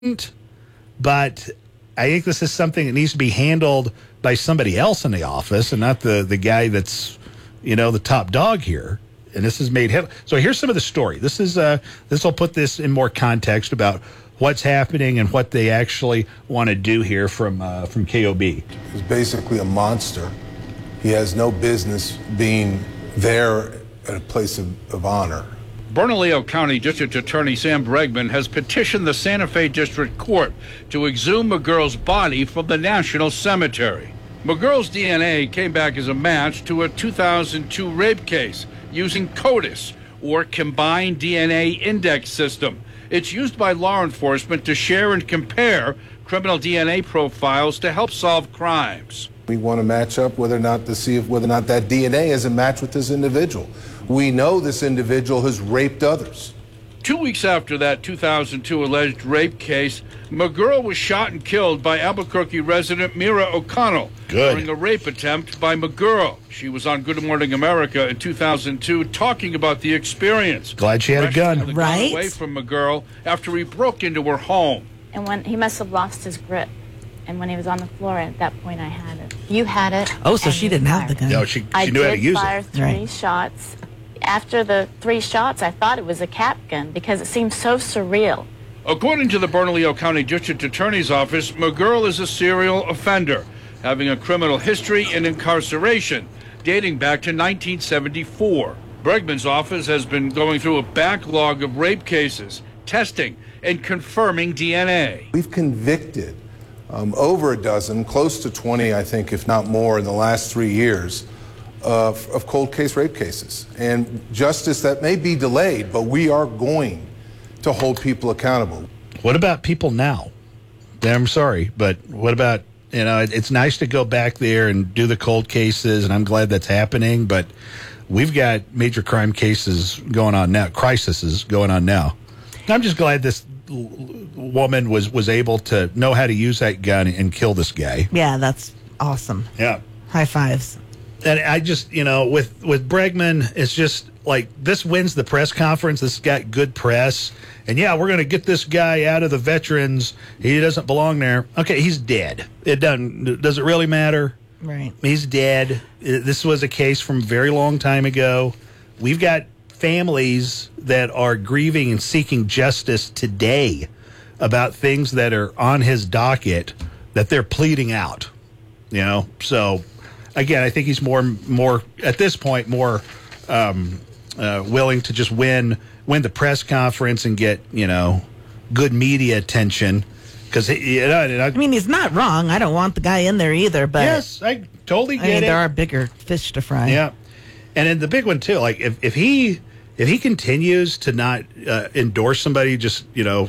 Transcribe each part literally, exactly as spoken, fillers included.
but I think this is something that needs to be handled by somebody else in the office and not the, the guy that's, you know, the top dog here. And this has made headlines. So here's some of the story. This is uh, this will put this in more context about what's happening and what they actually want to do here from uh, from K O B. He's basically a monster. He has no business being there at a place of, of honor. Bernalillo County District Attorney Sam Bregman has petitioned the Santa Fe District Court to exhume McGurl's body from the National Cemetery. McGurl's D N A came back as a match to a two thousand two rape case using CODIS, or Combined D N A Index System. It's used by law enforcement to share and compare criminal D N A profiles to help solve crimes. We want to match up whether or not to see if whether or not that D N A is a match with this individual. We know this individual has raped others. Two weeks after that two thousand two alleged rape case, McGurl was shot and killed by Albuquerque resident Mira O'Connell Good. during a rape attempt by McGurl. She was on Good Morning America in two thousand two talking about the experience. Glad she had a gun. The right? gun away from McGurl after he broke into her home. And when he must have lost his grip. And when he was on the floor, at that point, I had it. You had it. Oh, so and she you didn't have the fired gun. No, she, she I knew how to did use fire it. three Right. shots. After the three shots, I thought it was a cap gun because it seemed so surreal. According to the Bernalillo County District Attorney's Office, McGurl is a serial offender, having a criminal history and incarceration dating back to nineteen seventy-four. Bregman's office has been going through a backlog of rape cases, testing and confirming D N A. We've convicted um, over a dozen, close to twenty, I think, if not more, in the last three years of, of cold case rape cases. And justice that may be delayed, but we are going to hold people accountable. What about people now? I'm sorry, but what about, you know, it, it's nice to go back there and do the cold cases, and I'm glad that's happening, but we've got major crime cases going on now, crises going on now. I'm just glad this l- woman was, was able to know how to use that gun and kill this guy. Yeah, that's awesome. Yeah. High fives. And I just, you know, with, with Bregman, it's just like this wins the press conference. This got good press. And, yeah, we're going to get this guy out of the veterans. He doesn't belong there. Okay, he's dead. It doesn't, does it really matter? Right. He's dead. This was a case from a very long time ago. We've got families that are grieving and seeking justice today about things that are on his docket that they're pleading out. You know, so again, I think he's more, more at this point, more um, uh, willing to just win, win the press conference and get, you know, good media attention. Because you know, I, I mean, he's not wrong. I don't want the guy in there either. But yes, I totally get I mean, it. there are bigger fish to fry. Yeah, and then the big one too. Like if, if he if he continues to not uh, endorse somebody, just you know,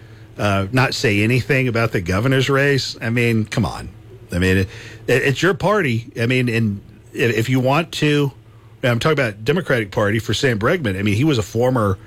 uh, not say anything about the governor's race. I mean, come on. I mean, it, it's your party. I mean, and if you want to, I'm talking about Democratic Party for Sam Bregman. I mean, he was a former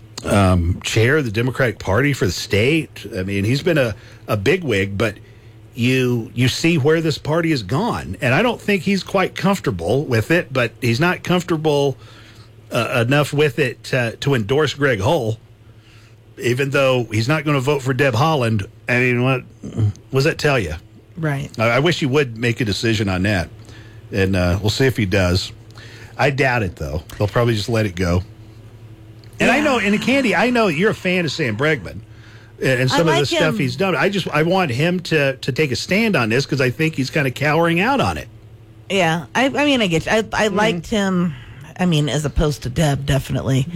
um, chair of the Democratic Party for the state. I mean, he's been a, a bigwig, but you you see where this party has gone. And I don't think he's quite comfortable with it, but he's not comfortable uh, enough with it to, to endorse Greg Hull, even though he's not going to vote for Deb Haaland. I mean, what, what does that tell you? Right. I, I wish he would make a decision on that, and uh, we'll see if he does. I doubt it, though. They'll probably just let it go. And yeah. I know, and Candy, I know you're a fan of Sam Bregman and, and some like of the stuff him. he's done. I just I want him to to take a stand on this because I think he's kind of cowering out on it. Yeah. I, I mean, I get you. I, I Mm-hmm. liked him. I mean, as opposed to Deb, definitely.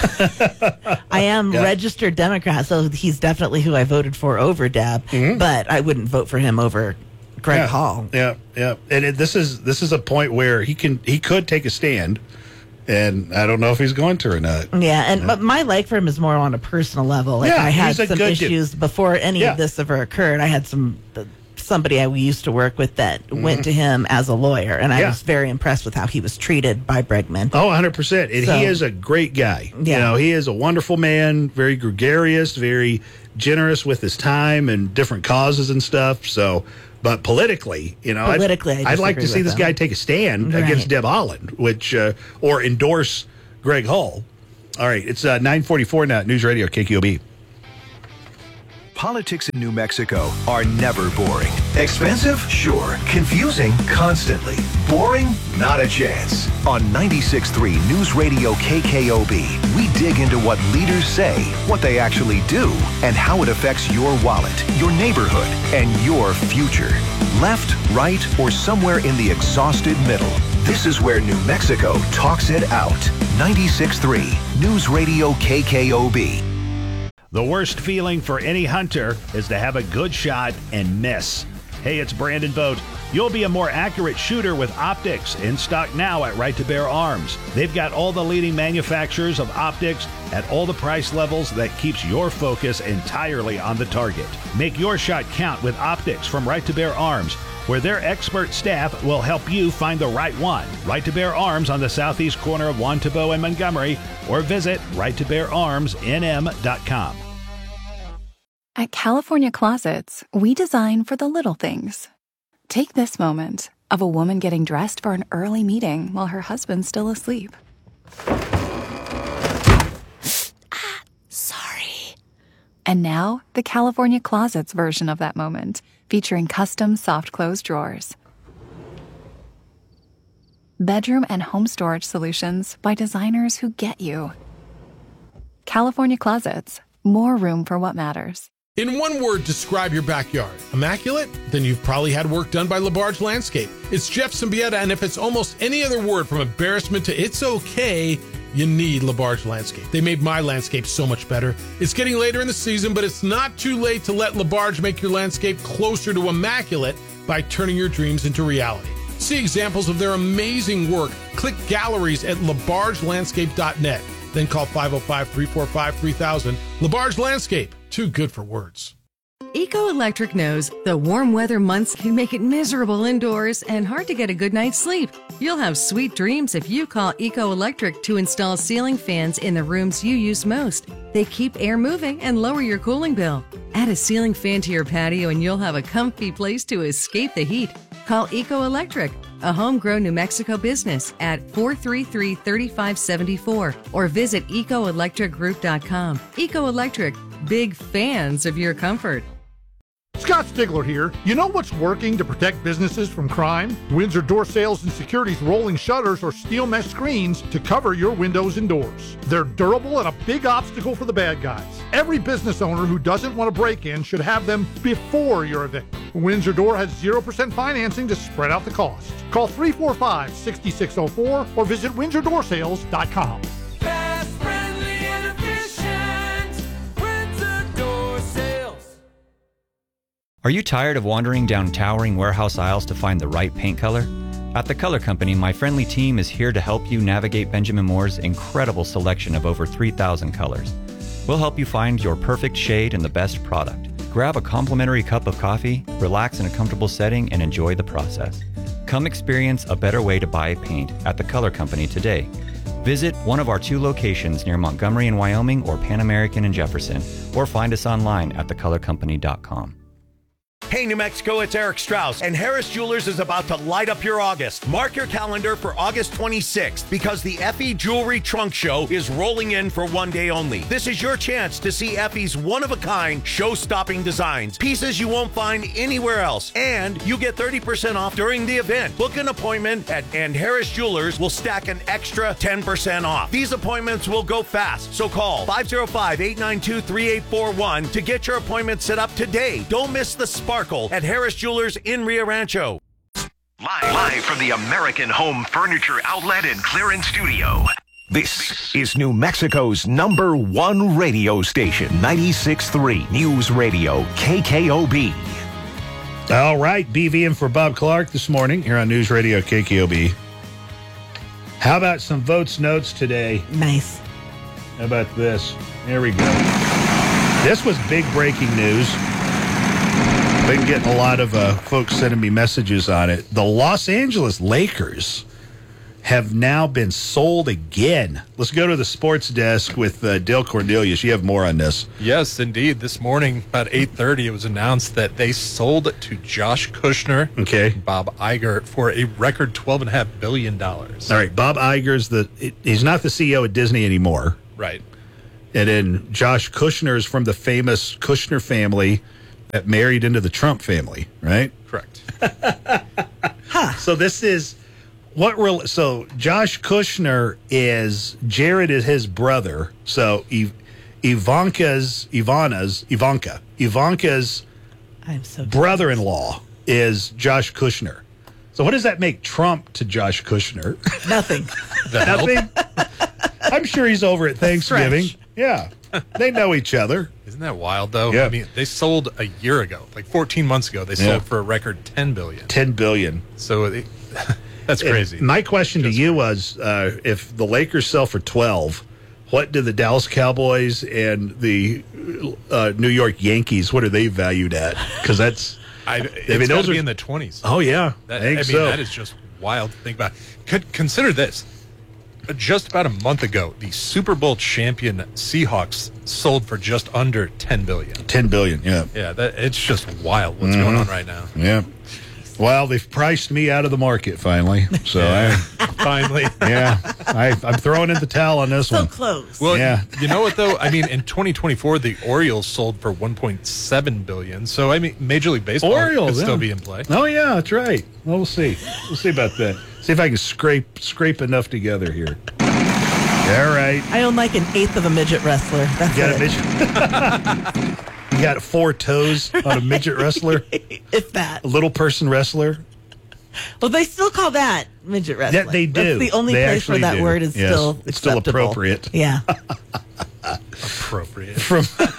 I am Yeah. registered Democrat, so he's definitely who I voted for over Deb. Mm-hmm. But I wouldn't vote for him over Greg yeah. Hall. Yeah, yeah. And it, this is this is a point where he can he could take a stand, and I don't know if he's going to or not. Yeah, and but my like for him is more on a personal level. Like Yeah, I had he's a some good dude. issues before any Yeah. of this ever occurred. I had some uh, somebody I used to work with that went to him as a lawyer, and I Mm-hmm. Yeah. was very impressed with how he was treated by Bregman. Oh, one hundred percent. And So- he is a great guy. You Yeah. know, he is a wonderful man, very gregarious, very generous with his time and different causes and stuff. So, but politically, you know, Politically, I I'd, I'd like to disagree see with this him. guy take a stand Right. against Deb Haaland, which, uh, or endorse Greg Hull. All right, it's uh, nine forty-four now at News Radio K Q O B. Politics in New Mexico are never boring. Expensive? Sure. Confusing? Constantly. Boring? Not a chance. On ninety-six point three News Radio K K O B, we dig into what leaders say, what they actually do, and how it affects your wallet, your neighborhood, and your future. Left, right, or somewhere in the exhausted middle. This is where New Mexico talks it out. ninety-six point three News Radio K K O B. The worst feeling for any hunter is to have a good shot and miss. Hey, it's Brandon Vogt. You'll be a more accurate shooter with optics, in stock now at Right to Bear Arms. They've got all the leading manufacturers of optics at all the price levels that keeps your focus entirely on the target. Make your shot count with optics from Right to Bear Arms, where their expert staff will help you find the right one. Right to Bear Arms on the southeast corner of Juan Tabo and Montgomery, or visit right to bear arms n m dot com. At California Closets, we design for the little things. Take this moment of a woman getting dressed for an early meeting while her husband's still asleep. ah, sorry. And now, the California Closets version of that moment, featuring custom soft close drawers. Bedroom and home storage solutions by designers who get you. California Closets, more room for what matters. In one word, describe your backyard. Immaculate? Then you've probably had work done by LaBarge Landscape. It's Jeff Symbieta, and if it's almost any other word from embarrassment to it's okay, you need LaBarge Landscape. They made my landscape so much better. It's getting later in the season, but it's not too late to let LaBarge make your landscape closer to immaculate by turning your dreams into reality. See examples of their amazing work. Click galleries at labarge landscape dot net. Then call five oh five, three four five, three thousand. LaBarge Landscape. Too good for words. Eco Electric knows the warm weather months can make it miserable indoors and hard to get a good night's sleep. You'll have sweet dreams if you call Eco Electric to install ceiling fans in the rooms you use most. They keep air moving and lower your cooling bill. Add a ceiling fan to your patio and you'll have a comfy place to escape the heat. Call Eco Electric, a homegrown New Mexico business, at four three three, three five seven four or visit eco electric group dot com. Eco Electric, big fans of your comfort. Scott Stigler here. You know what's working to protect businesses from crime? Windsor Door Sales and Security's rolling shutters or steel mesh screens to cover your windows and doors. They're durable and a big obstacle for the bad guys. Every business owner who doesn't want to break in should have them before your event. Windsor Door has zero percent financing to spread out the cost. Call three four five, six six zero four or visit windsor door sales dot com. Are you tired of wandering down towering warehouse aisles to find the right paint color? At The Color Company, my friendly team is here to help you navigate Benjamin Moore's incredible selection of over three thousand colors. We'll help you find your perfect shade and the best product. Grab a complimentary cup of coffee, relax in a comfortable setting, and enjoy the process. Come experience a better way to buy paint at The Color Company today. Visit one of our two locations near Montgomery in Wyoming or Pan American in Jefferson, or find us online at the color company dot com. Hey, New Mexico, it's Eric Strauss, and Harris Jewelers is about to light up your August. Mark your calendar for August twenty-sixth, because the Effie Jewelry Trunk Show is rolling in for one day only. This is your chance to see Effie's one-of-a-kind, show-stopping designs, pieces you won't find anywhere else, and you get thirty percent off during the event. Book an appointment at and Harris Jewelers will stack an extra ten percent off. These appointments will go fast, so call five oh five, eight nine two, three eight four one to get your appointment set up today. Don't miss the sparkle at Harris Jewelers in Rio Rancho. Live, live from the American Home Furniture Outlet and Clearance Studio. This is New Mexico's number one radio station, ninety-six point three News Radio, K K O B. All right, B V in for Bob Clark this morning here on News Radio K K O B. How about some votes notes today? Nice. How about this? Here we go. This was big breaking news. Been getting a lot of uh, folks sending me messages on it. The Los Angeles Lakers have now been sold again. Let's go to the sports desk with uh, Dale Cornelius. You have more on this. Yes, indeed. This morning, about eight thirty, it was announced that they sold it to Josh Kushner, okay, Bob Iger, for a record twelve point five billion dollars. All right, Bob Iger's the – he's not the C E O of Disney anymore. Right. And then Josh Kushner is from the famous Kushner family that married into the Trump family, right? Correct. Huh. So this is what real. So Josh Kushner is Jared is his brother. So Iv- Ivanka's Ivana's Ivanka Ivanka's I'm so brother-in-law is Josh Kushner. So what does that make Trump to Josh Kushner? Nothing. Nothing. I'm sure he's over at Thanksgiving. Fresh. Yeah, they know each other. Isn't that wild, though? Yeah. I mean, they sold a year ago, like fourteen months ago. They sold Yeah. for a record ten billion dollars. ten billion dollars. So it, that's crazy. And my question to you was, uh, if the Lakers sell for twelve, what do the Dallas Cowboys and the uh, New York Yankees, what are they valued at? Because that's, I, I it's mean, got those to are be in the twenties. Oh yeah, That, I think I mean, so. that is just wild to think about. Could consider this. Just about a month ago, the Super Bowl champion Seahawks sold for just under ten billion dollars. ten billion dollars, yeah. Yeah, that, it's just wild what's Mhm. going on right now. Yeah. Well, they've priced me out of the market finally. So I finally, yeah, I, I'm throwing in the towel on this So one. close. Well, Yeah. you know what though? I mean, in twenty twenty-four, the Orioles sold for one point seven billion dollars. So I mean, Major League Baseball Orioles could still yeah. be in play. Oh yeah, that's right. Well, we'll see. We'll see about that. See if I can scrape scrape enough together here. All right. I own like an eighth of a midget wrestler. That's You got it. a midget. You got four toes on a midget wrestler, If that. a little person wrestler. Well, they still call that midget wrestling. Yeah, they do. That's the only They place where actually that do. word is Yes. still It's still acceptable. appropriate. Yeah. Appropriate. From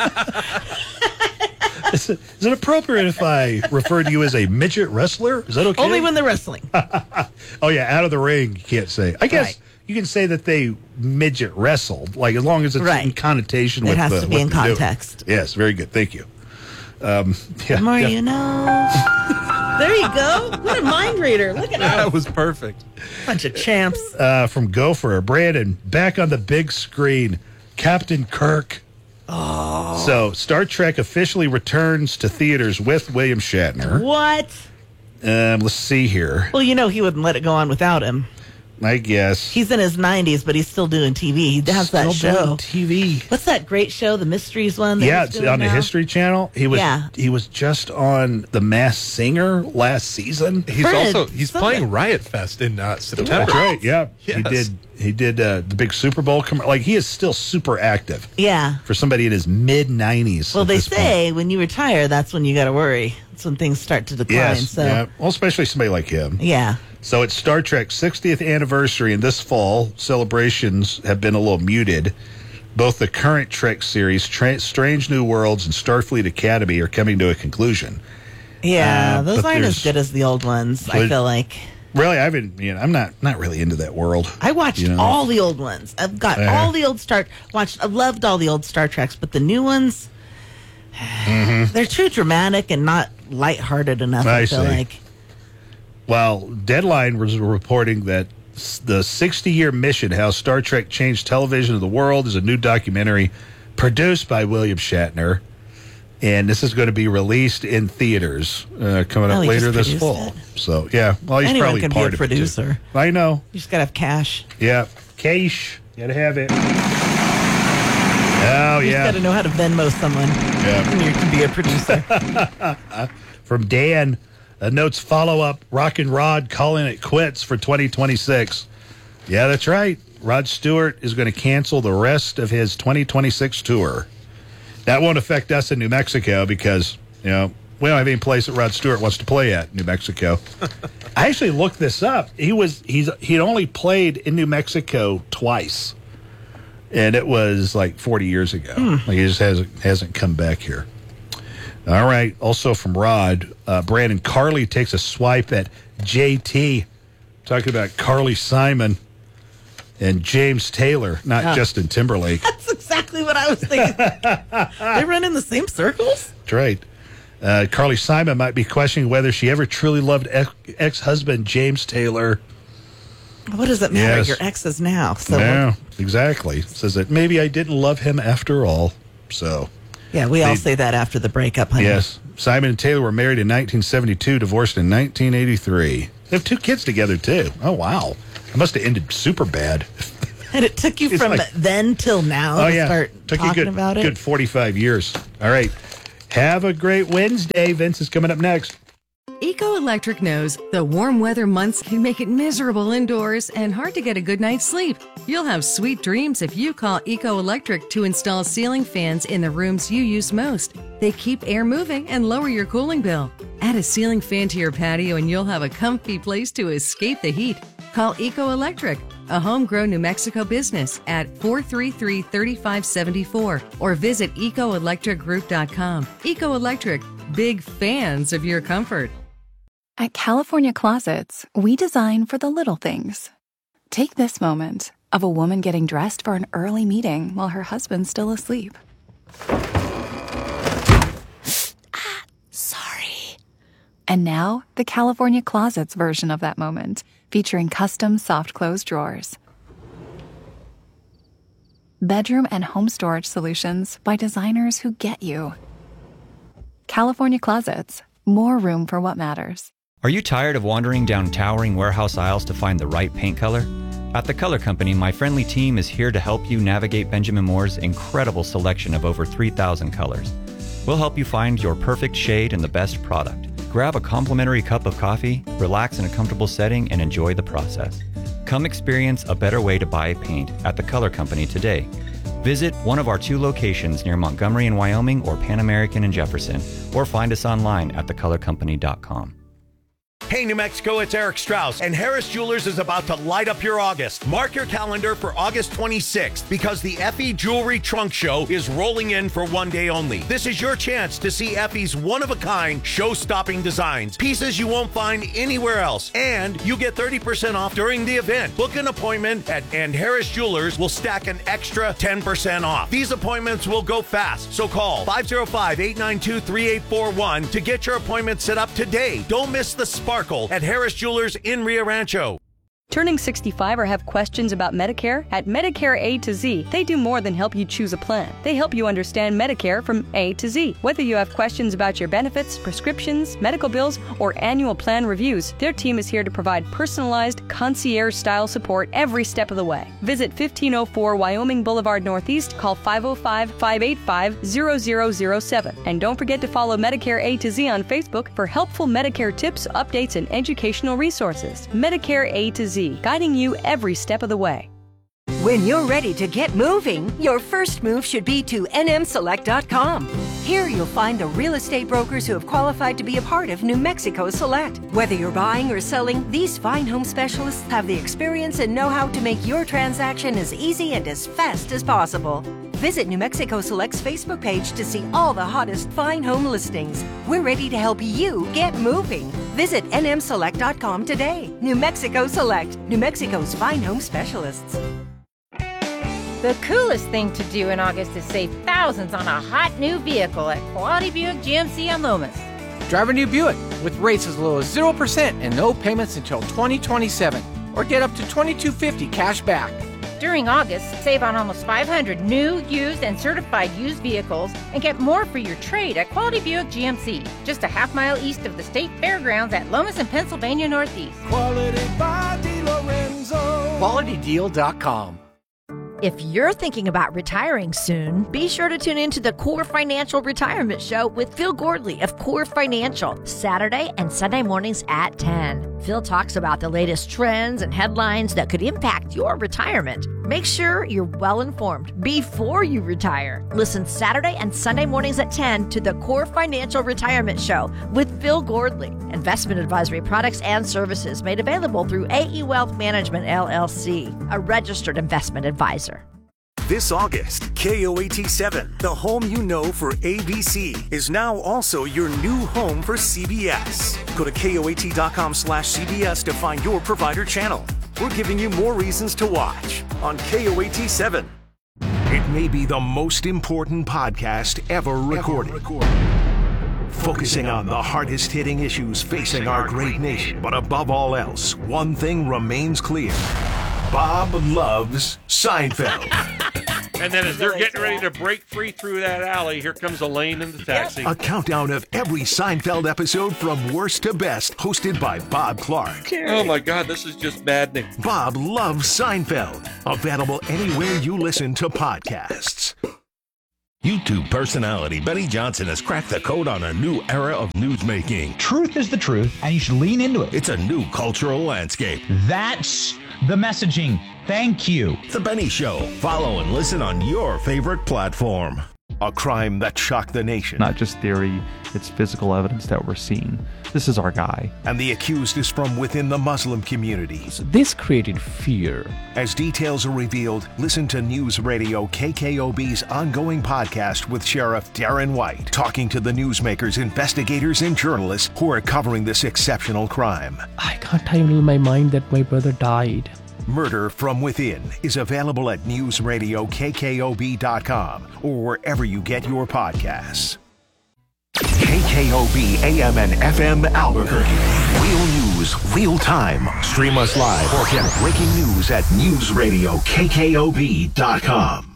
is, it, is it appropriate if I refer to you as a midget wrestler? Is that okay? Only when they're wrestling. Oh yeah, out of the ring you can't say. I guess Right. you can say that they midget wrestled, like as long as it's Right. in connotation It with has the, to be what in they're doing. context. Yes, very good. Thank you. Um, yeah, The more yeah. you know. There you go. What a mind reader. Look at That that. was perfect. Bunch of champs. Uh, from Gopher, Brandon, back on the big screen, Captain Kirk. Oh. So, Star Trek officially returns to theaters with William Shatner. What? Um, let's see here. Well, you know he wouldn't let it go on without him. I guess. He's in his nineties, but he's still doing T V. He has that Still show. doing T V. What's that great show, the Mysteries one? that Yeah, he's it's doing on the now? History Channel. He was Yeah. he was just on The Masked Singer last season. He's Fred, also he's something. playing Riot Fest in uh, September. That's right. Yeah, he Yes. did. He did uh, the big Super Bowl. Com- like he is still super active Yeah. for somebody in his mid nineties. Well, they say when you retire, that's when you got to worry. That's when things start to decline. Yes. So, Yeah. Well, especially somebody like him. yeah. So it's Star Trek's sixtieth anniversary, and this fall celebrations have been a little muted. Both the current Trek series, Tra- Strange New Worlds, and Starfleet Academy are coming to a conclusion. Yeah, Uh, those but aren't as there's- good as the old ones, I But- feel like. Really, I've been. You know, I'm not not really into that world. I watched you know? all the old ones. I've got Uh-huh. all the old Star watched I loved all the old Star Treks, but the new ones Mhm. they're too dramatic and not lighthearted enough, I, I feel see. like. Well, Deadline was reporting that s- the sixty-year mission, How Star Trek Changed Television of the World, is a new documentary produced by William Shatner. And this is going to be released in theaters uh, coming Oh, up he later just this produced fall. it? So, yeah. Well, he's Anyone probably can be part a of it, too. producer. I know. You just gotta have cash. Yeah. Cash. Gotta have it. Oh, You yeah. just gotta know how to Venmo someone. Yeah. And you can be a producer. From Dan, a notes follow up Rock and Rod calling it quits for twenty twenty-six. Yeah, that's right. Rod Stewart is going to cancel the rest of his twenty twenty-six tour. That won't affect us in New Mexico because, you know, we don't have any place that Rod Stewart wants to play at, New Mexico. I actually looked this up. He was he's he'd only played in New Mexico twice. And it was like forty years ago. Hmm. Like he just hasn't hasn't come back here. All right. Also from Rod, uh, Brandon Carly takes a swipe at J T, talking about Carly Simon and James Taylor, not Yeah. Justin Timberlake. That's exactly what I was thinking. They run in the same circles? That's right. Uh, Carly Simon might be questioning whether she ever truly loved ex- ex-husband James Taylor. What does it matter? Yes. Your ex is now. So Yeah, exactly. Says that maybe I didn't love him after all. So, yeah, we all They- say that after the breakup, honey. yes. Simon and Taylor were married in nineteen seventy-two, divorced in nineteen eighty-three. They have two kids together, too. Oh, wow. It must have ended super bad. And it took you It's from like- then till now Oh to yeah, start took you talking good, about it. good forty-five years. All right, have a great Wednesday. Vince is coming up next. Eco Electric knows the warm weather months can make it miserable indoors and hard to get a good night's sleep. You'll have sweet dreams if you call Eco Electric to install ceiling fans in the rooms you use most. They keep air moving and lower your cooling bill. Add a ceiling fan to your patio and you'll have a comfy place to escape the heat. Call Eco Electric, a homegrown New Mexico business, at four three three, three five seven four or visit eco electric group dot com. Eco Electric, big fans of your comfort. At California Closets, we design for the little things. Take this moment of a woman getting dressed for an early meeting while her husband's still asleep. Ah, sorry. And now, the California Closets version of that moment, featuring custom soft close drawers. Bedroom and home storage solutions by designers who get you. California Closets, more room for what matters. Are you tired of wandering down towering warehouse aisles to find the right paint color? At the Color Company, my friendly team is here to help you navigate Benjamin Moore's incredible selection of over three thousand colors. We'll help you find your perfect shade and the best product. Grab a complimentary cup of coffee, relax in a comfortable setting, and enjoy the process. Come experience a better way to buy paint at the Color Company today. Visit one of our two locations near Montgomery in Wyoming or Pan American in Jefferson, or find us online at the color company dot com. Hey, New Mexico, it's Eric Strauss, and Harris Jewelers is about to light up your August. Mark your calendar for August twenty-sixth because the Effie Jewelry Trunk Show is rolling in for one day only. This is your chance to see Effie's one-of-a-kind, show-stopping designs, pieces you won't find anywhere else, and you get thirty percent off during the event. Book an appointment at and Harris Jewelers will stack an extra ten percent off. These appointments will go fast, so call five oh five, eight nine two, three eight four one to get your appointment set up today. Don't miss the sparkle at Harris Jewelers in Rio Rancho. Turning sixty-five or have questions about Medicare? At Medicare A to Z, they do more than help you choose a plan. They help you understand Medicare from A to Z. Whether you have questions about your benefits, prescriptions, medical bills, or annual plan reviews, their team is here to provide personalized, concierge-style support every step of the way. Visit fifteen oh four Wyoming Boulevard Northeast, call five oh five, five eight five, zero zero zero seven. And don't forget to follow Medicare A to Z on Facebook for helpful Medicare tips, updates, and educational resources. Medicare A to Z, guiding you every step of the way. When you're ready to get moving, your first move should be to N M select dot com. Here you'll find the real estate brokers who have qualified to be a part of New Mexico Select. Whether you're buying or selling, these fine home specialists have the experience and know-how to make your transaction as easy and as fast as possible. Visit New Mexico Select's Facebook page to see all the hottest fine home listings. We're ready to help you get moving. Visit N M select dot com today. New Mexico Select, New Mexico's fine home specialists. The coolest thing to do in August is save thousands on a hot new vehicle at Quality Buick G M C on Loomis. Drive a new Buick with rates as low as zero percent and no payments until twenty twenty-seven. Or get up to twenty-two fifty cash back. During August, save on almost five hundred new, used, and certified used vehicles and get more for your trade at Quality Buick G M C, just a half mile east of the State Fairgrounds at Lomas and Pennsylvania Northeast. Quality by DeLorenzo. quality deal dot com. If you're thinking about retiring soon, be sure to tune in to the Core Financial Retirement Show with Phil Gordley of Core Financial, Saturday and Sunday mornings at ten. Phil talks about the latest trends and headlines that could impact your retirement. Make sure you're well informed before you retire. Listen Saturday and Sunday mornings at ten to the Core Financial Retirement Show with Phil Gordley. Investment advisory products and services made available through A E Wealth Management, L L C, a registered investment advisor. This August, K O A T seven, the home you know for A B C, is now also your new home for C B S. Go to K O A T dot com slash C B S to find your provider channel. We're giving you more reasons to watch on K O A T seven. It may be the most important podcast ever recorded. Ever recorded. Focusing on the hardest-hitting issues facing our great nation. But above all else, one thing remains clear. Bob loves Seinfeld. And then as they're getting ready to break free through that alley, here comes Elaine in the taxi. A countdown of every Seinfeld episode from worst to best, hosted by Bob Clark. Oh my God, this is just maddening. Bob loves Seinfeld. Available anywhere you listen to podcasts. YouTube personality Betty Johnson has cracked the code on a new era of newsmaking. Truth is the truth, and you should lean into it. It's a new cultural landscape. That's the messaging. Thank you. The Benny Show. Follow and listen on your favorite platform. A crime that shocked the nation. Not just theory, it's physical evidence that we're seeing. This is our guy. And the accused is from within the Muslim community. So this created fear. As details are revealed, listen to News Radio K K O B's ongoing podcast with Sheriff Darren White, talking to the newsmakers, investigators, and journalists who are covering this exceptional crime. I can't handle my mind that my brother died. Murder from Within is available at news radio K K O B dot com or wherever you get your podcasts. K K O B A M and F M Albuquerque. Real news, real time. Stream us live or get breaking news at news radio K K O B dot com.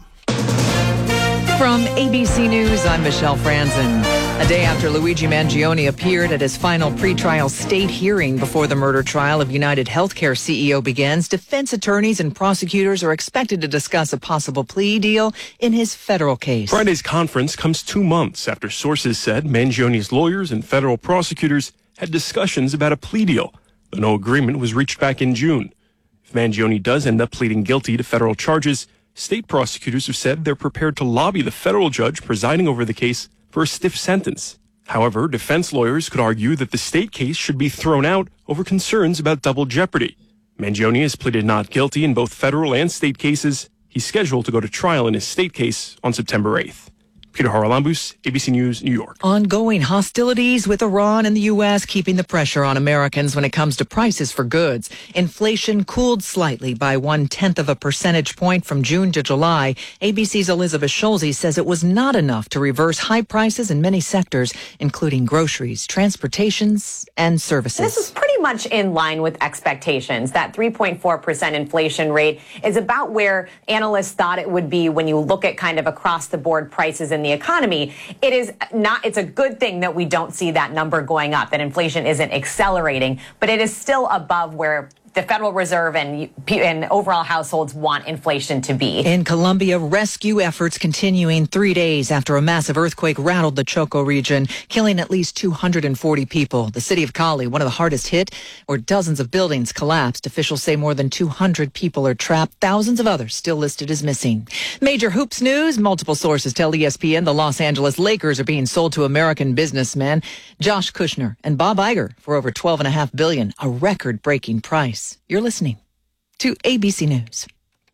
From A B C News, I'm Michelle Franzen. A day after Luigi Mangione appeared at his final pretrial state hearing before the murder trial of United Healthcare C E O begins, defense attorneys and prosecutors are expected to discuss a possible plea deal in his federal case. Friday's conference comes two months after sources said Mangione's lawyers and federal prosecutors had discussions about a plea deal, though no agreement was reached back in June. If Mangione does end up pleading guilty to federal charges, state prosecutors have said they're prepared to lobby the federal judge presiding over the case for a stiff sentence. However, defense lawyers could argue that the state case should be thrown out over concerns about double jeopardy. Mangione has pleaded not guilty in both federal and state cases. He's scheduled to go to trial in his state case on September eighth. Peter Haralambous, A B C News, New York. Ongoing hostilities with Iran and the U S keeping the pressure on Americans when it comes to prices for goods. Inflation cooled slightly by one-tenth of a percentage point from June to July. A B C's Elizabeth Schulze says it was not enough to reverse high prices in many sectors, including groceries, transportations, and services. This is pretty much in line with expectations. That three point four percent inflation rate is about where analysts thought it would be when you look at kind of across-the-board prices in the economy. It is not, it's a good thing that we don't see that number going up, that inflation isn't accelerating, but it is still above where the Federal Reserve and, and overall households want inflation to be. In Colombia, rescue efforts continuing three days after a massive earthquake rattled the Choco region, killing at least two hundred forty people. The city of Cali, one of the hardest hit, where dozens of buildings collapsed. Officials say more than two hundred people are trapped. Thousands of others still listed as missing. Major hoops news. Multiple sources tell E S P N the Los Angeles Lakers are being sold to American businessmen Josh Kushner and Bob Iger for over twelve point five billion dollars, a record-breaking price. You're listening to A B C News.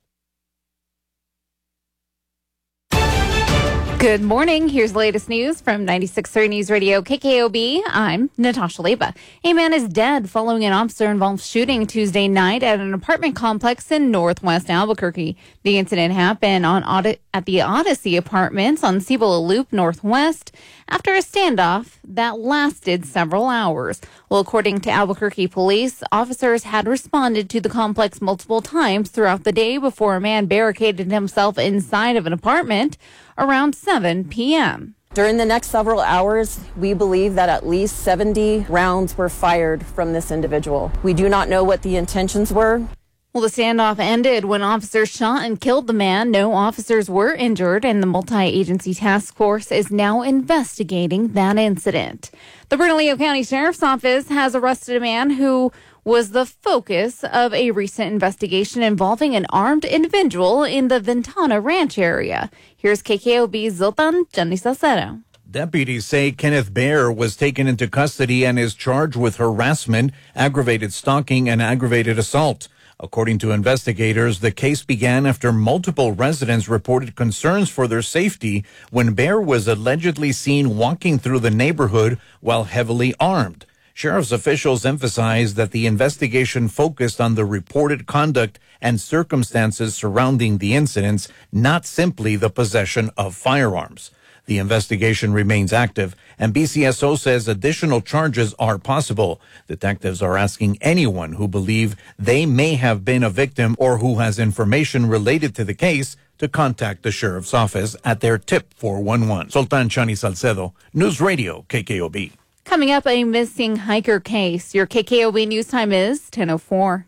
Good morning. Here's the latest news from ninety-six point three News Radio K K O B. I'm Natasha Leba. A man is dead following an officer-involved shooting Tuesday night at an apartment complex in northwest Albuquerque. The incident happened on Od- at the Odyssey Apartments on Cibola Loop Northwest after a standoff that lasted several hours. Well, according to Albuquerque police, officers had responded to the complex multiple times throughout the day before a man barricaded himself inside of an apartment around seven p.m. During the next several hours, we believe that at least seventy rounds were fired from this individual. We do not know what the intentions were. Well, the standoff ended when officers shot and killed the man. No officers were injured, and the multi-agency task force is now investigating that incident. The Bernalillo County Sheriff's Office has arrested a man who was the focus of a recent investigation involving an armed individual in the Ventana Ranch area. Here's K K O B's Zoltan Janisacero. Deputies say Kenneth Baer was taken into custody and is charged with harassment, aggravated stalking, and aggravated assault. According to investigators, the case began after multiple residents reported concerns for their safety when Baer was allegedly seen walking through the neighborhood while heavily armed. Sheriff's officials emphasized that the investigation focused on the reported conduct and circumstances surrounding the incidents, not simply the possession of firearms. The investigation remains active, and B C S O says additional charges are possible. Detectives are asking anyone who believe they may have been a victim or who has information related to the case to contact the sheriff's office at their tip four one one. Sultan Chani Salcedo, News Radio, K K O B. Coming up, a missing hiker case. Your K K O B news time is ten oh four.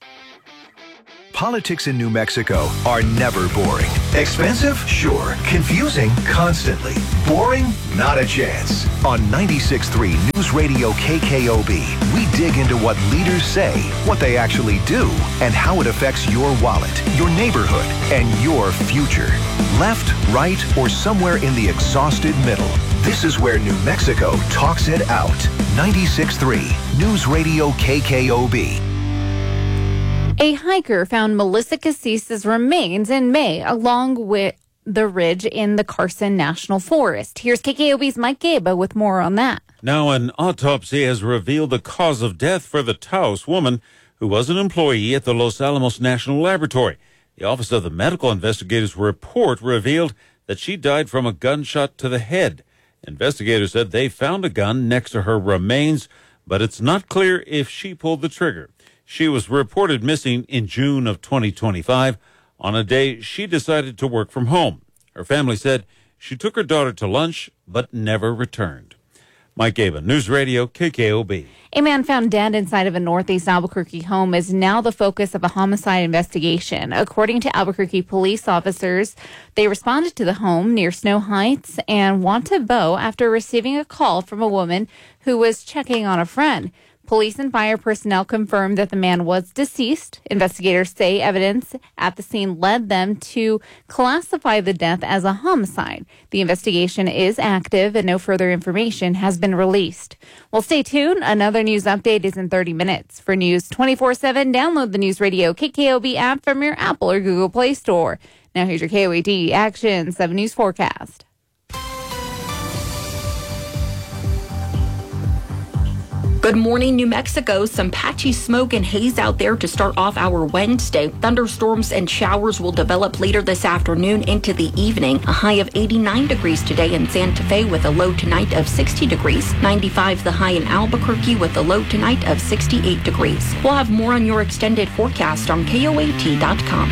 Politics in New Mexico are never boring. Expensive? Sure. Confusing? Constantly. Boring? Not a chance. On ninety-six point three News Radio K K O B, we dig into what leaders say, what they actually do, and how it affects your wallet, your neighborhood, and your future. Left, right, or somewhere in the exhausted middle. This is where New Mexico talks it out. ninety-six point three News Radio K K O B. A hiker found Melissa Casise's remains in May along with the ridge in the Carson National Forest. Here's K K O B's Mike Gaba with more on that. Now, an autopsy has revealed the cause of death for the Taos woman who was an employee at the Los Alamos National Laboratory. The Office of the Medical Investigators report revealed that she died from a gunshot to the head. Investigators said they found a gun next to her remains, but it's not clear if she pulled the trigger. She was reported missing in June of twenty twenty-five on a day she decided to work from home. Her family said she took her daughter to lunch but never returned. Mike Gaba, News Radio, K K O B. A man found dead inside of a Northeast Albuquerque home is now the focus of a homicide investigation. According to Albuquerque police officers, they responded to the home near Snow Heights and Wantabo after receiving a call from a woman who was checking on a friend. Police and fire personnel confirmed that the man was deceased. Investigators say evidence at the scene led them to classify the death as a homicide. The investigation is active and no further information has been released. Well, stay tuned. Another news update is in thirty minutes. For News twenty-four seven, download the News Radio K K O B app from your Apple or Google Play Store. Now here's your K O A D Action seven News forecast. Good morning, New Mexico. Some patchy smoke and haze out there to start off our Wednesday. Thunderstorms and showers will develop later this afternoon into the evening. A high of eighty-nine degrees today in Santa Fe with a low tonight of sixty degrees. ninety-five the high in Albuquerque with a low tonight of sixty-eight degrees. We'll have more on your extended forecast on K O A T dot com.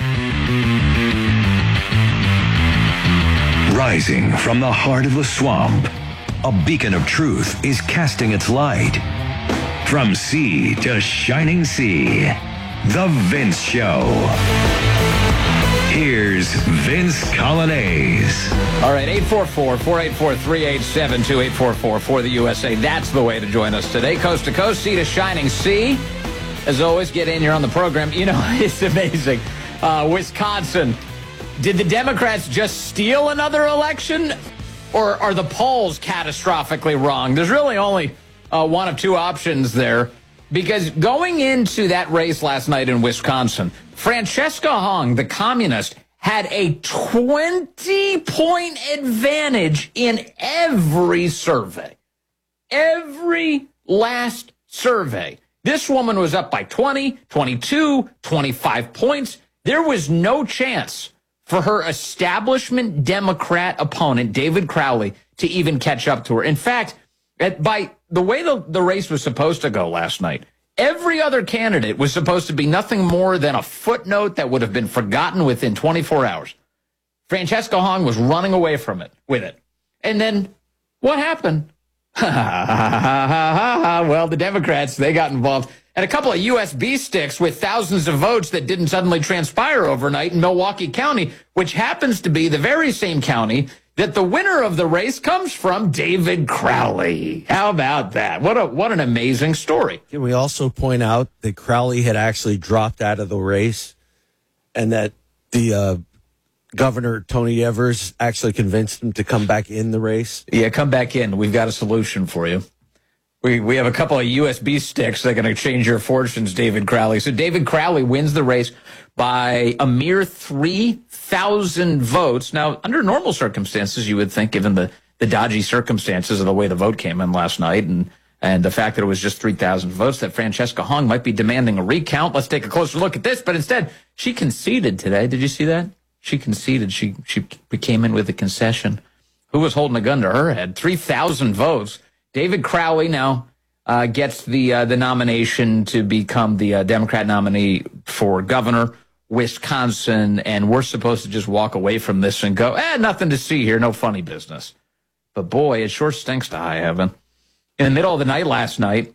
Rising from the heart of the swamp, a beacon of truth is casting its light. From sea to shining sea, The Vince Show. Here's Vince Colonnese. All right, eight four four, four eight four, three eight seven two, eight four four for the U S A. That's the way to join us today. Coast to coast, sea to shining sea. As always, get in here on the program. You know, it's amazing. Uh, Wisconsin. Did the Democrats just steal another election? Or are the polls catastrophically wrong? There's really only uh, one of two options there. Because going into that race last night in Wisconsin, Francesca Hong, the communist, had a twenty-point advantage in every survey. Every last survey. This woman was up by twenty, twenty-two, twenty-five points. There was no chance for her establishment Democrat opponent, David Crowley, to even catch up to her. In fact, at, by the way the, the race was supposed to go last night, every other candidate was supposed to be nothing more than a footnote that would have been forgotten within twenty-four hours. Francesca Hong was running away from it, with it. And then what happened? Well, the Democrats, they got involved. And a couple of U S B sticks with thousands of votes that didn't suddenly transpire overnight in Milwaukee County, which happens to be the very same county that the winner of the race comes from, David Crowley. How about that? What a what an amazing story. Can we also point out that Crowley had actually dropped out of the race and that the uh, Governor Tony Evers actually convinced him to come back in the race? Yeah, come back in. We've got a solution for you. We we have a couple of U S B sticks that are going to change your fortunes, David Crowley. So David Crowley wins the race by a mere three thousand votes. Now, under normal circumstances, you would think, given the, the dodgy circumstances of the way the vote came in last night and, and the fact that it was just three thousand votes, that Francesca Hong might be demanding a recount. Let's take a closer look at this. But instead, she conceded today. Did you see that? She conceded. She, she came in with a concession. Who was holding a gun to her head? three thousand votes. David Crowley now uh, gets the uh, the nomination to become the uh, Democrat nominee for governor, Wisconsin, and we're supposed to just walk away from this and go, eh, nothing to see here, no funny business. But boy, it sure stinks to high heaven. In the middle of the night last night,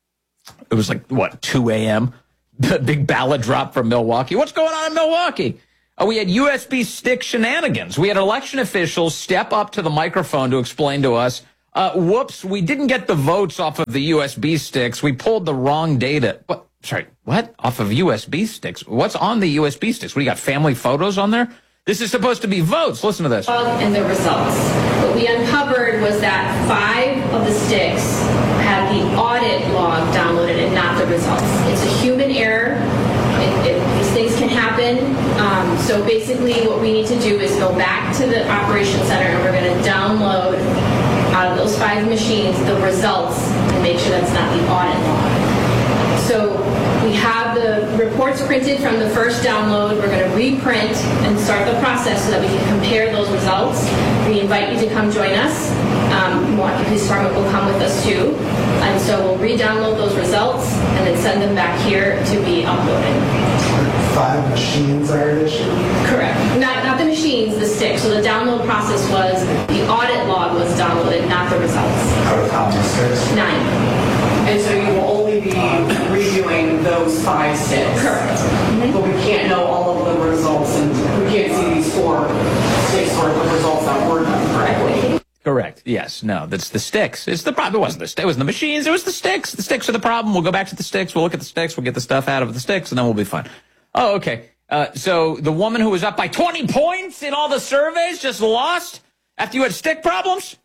it was like, what, two a.m., the big ballot drop from Milwaukee. What's going on in Milwaukee? Oh, we had U S B stick shenanigans. We had election officials step up to the microphone to explain to us, uh, whoops, we didn't get the votes off of the U S B sticks. We pulled the wrong data. What? Sorry, what? Off of U S B sticks? What's on the U S B sticks? We got family photos on there? This is supposed to be votes. Listen to this. And the results. What we uncovered was that five of the sticks had the audit log downloaded and not the results. It's a human error. It, it, these things can happen. Um, so basically what we need to do is go back to the operations center and we're going to download out of those five machines the results and make sure that's not the audit log. So we have the reports printed from the first download. We're going to reprint and start the process so that we can compare those results. We invite you to come join us. Um, Milwaukee Police Department will come with us too. And so we'll re-download those results and then send them back here to be uploaded. Five machines are at issue? Correct. Not, not the machines, the sticks. So the download process was the audit log was downloaded, not the results. Out of how many sticks? Nine. And so you will only be reviewing those five sticks. Correct. Mm-hmm. But we can't know all of the results, and we can't see these four sticks worth of results that were done correctly. Correct. Yes. No, that's the sticks. It's the problem. It wasn't the sticks. It wasn't the machines. It was the sticks. The sticks are the problem. We'll go back to the sticks. We'll look at the sticks. We'll get the stuff out of the sticks, and then we'll be fine. Oh, okay. Uh, so the woman who was up by twenty points in all the surveys just lost after you had stick problems?